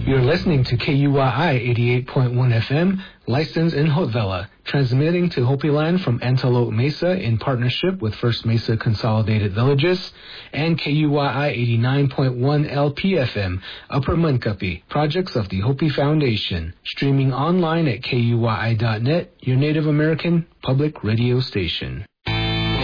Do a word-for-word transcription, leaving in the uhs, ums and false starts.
You're listening to K U Y I eighty-eight point one F M, licensed in Haute Villa, transmitting to Hopi Land from Antelope Mesa in partnership with First Mesa Consolidated Villages, and K U Y I eighty-nine point one L P F M, Upper Munkapi, projects of the Hopi Foundation, streaming online at K U Y I dot net, your Native American public radio station.